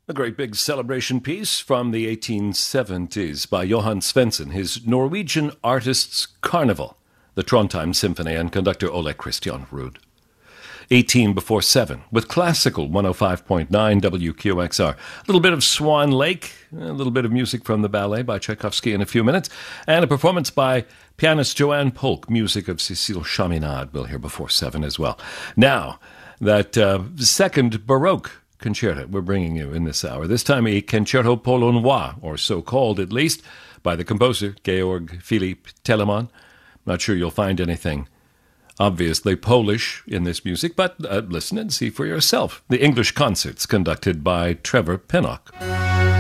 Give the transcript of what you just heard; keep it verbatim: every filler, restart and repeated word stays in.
A great big celebration piece from the eighteen seventies by Johan Svensson, his Norwegian Artists' Carnival, the Trondheim Symphony, and conductor Ole Christian Ruud. eighteen before seven, with classical one oh five point nine W Q X R. A little bit of Swan Lake, a little bit of music from the ballet by Tchaikovsky in a few minutes, and a performance by pianist Joanne Polk, music of Cécile Chaminade we'll hear before seven as well. Now, that uh, second Baroque concerto we're bringing you in this hour, this time a Concerto Polonois, or so-called at least, by the composer Georg Philipp Telemann. Not sure you'll find anything obviously Polish in this music, but uh, listen and see for yourself. The English concerts conducted by Trevor Pinnock.